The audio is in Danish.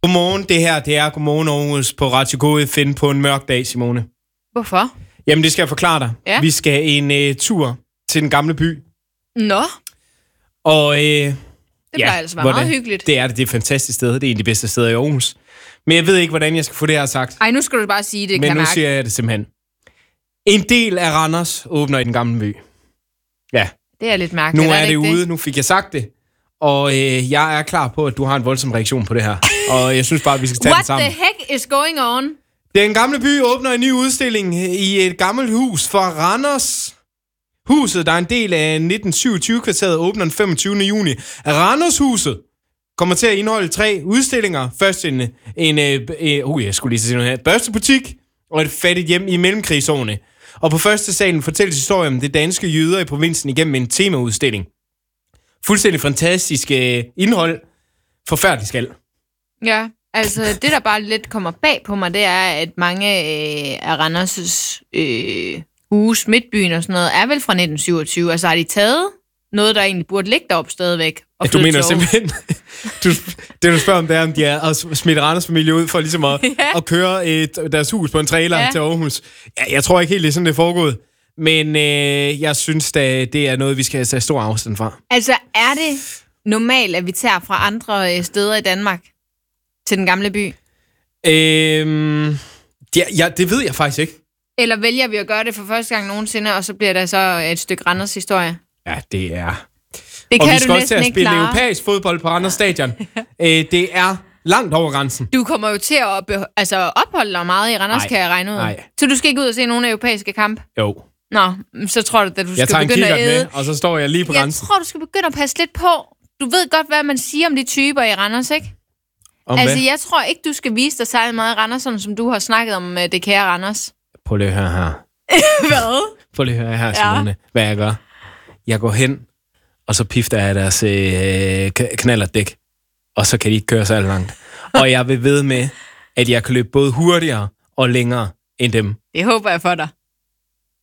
Godmorgen, det her, det er Godmorgen Aarhus på Radio KFN på en mørk dag, Simone. Hvorfor? Jamen, det skal jeg forklare dig. Ja. Vi skal en tur til den gamle by. Nå, Og det plejer altså være meget hyggeligt. Det er et fantastisk sted. Det er en af de bedste steder i Aarhus. Men jeg ved ikke, hvordan jeg skal få det her sagt. Ej, nu skal du bare sige det, Men kan nu jeg siger jeg det simpelthen. En del af Randers åbner i den gamle by. Ja, Det er lidt mærkeligt. nu er det ikke ude. Nu fik jeg sagt det. Og jeg er klar på, at du har en voldsom reaktion på det her. Og jeg synes bare, at vi skal tage What det sammen. the heck is going on? Den gamle by åbner en ny udstilling i et gammelt hus for Randers. Huset, der er en del af 1927-kvarteret, åbner den 25. juni. Randershuset kommer til at indeholde 3 udstillinger. Først jeg skulle lige sige noget her. Børstebutik og et fattigt hjem i mellemkrigsårene. Og på første salen fortælles historien om det danske jøder i provinsen igennem en temaudstilling. Fuldstændig fantastisk indhold. Forfærdelig skal. Ja, altså det, der bare lidt kommer bag på mig, det er, at mange af Randers' hus, midtbyen og sådan noget, er vel fra 1927. Altså har de taget noget, der egentlig burde ligge deroppe stadigvæk? Og Du mener simpelthen... det du spørger om, det er, om de er at smitte Randers familie ud for ligesom at køre deres hus på en trailer til Aarhus. Jeg tror ikke helt, det er sådan, det er foregået. Men jeg synes da, det er noget, vi skal tage stor afstand fra. Altså er det normalt, at vi tager fra andre steder i Danmark til den gamle by? Det ved jeg faktisk ikke. Eller vælger vi at gøre det for første gang nogensinde, og så bliver der så et stykke Randers historie? Ja, det er... Det og kan vi skal du også til at næsten ikke spille klare. europæisk fodbold på Randers Stadion. Det er langt over grænsen. Du kommer jo til at opholde dig meget i Randers, kan jeg regne ud. Nej. Så du skal ikke ud og se nogle europæiske kampe? Jo. Nå, så tror du, at du Jeg skal tager en begynde at kikkert æde. med, og så står jeg lige på grænsen. Jeg tror, du skal begynde at passe lidt på. Du ved godt, hvad man siger om de typer i Randers, ikke? Om Altså, hvad? jeg tror ikke, du skal vise dig særlig meget i Randers, sådan som du har snakket om det kære Randers. Prøv lige at høre her. Hvad? Prøv lige at høre her, Simone. Hvad jeg gør. Jeg går hen, og så pifter jeg deres knallerdæk. Og så kan de ikke køre så langt. Og jeg vil ved med, at jeg kan løbe både hurtigere og længere end dem. Det håber jeg for dig.